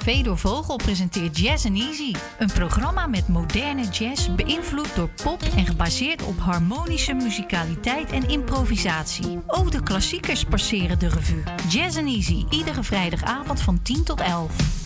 Fedor Vogel presenteert Jazz and Easy. Een programma met moderne jazz, beïnvloed door pop en gebaseerd op harmonische muzikaliteit en improvisatie. Ook de klassiekers passeren de revue. Jazz and Easy, iedere vrijdagavond van 10 tot 11.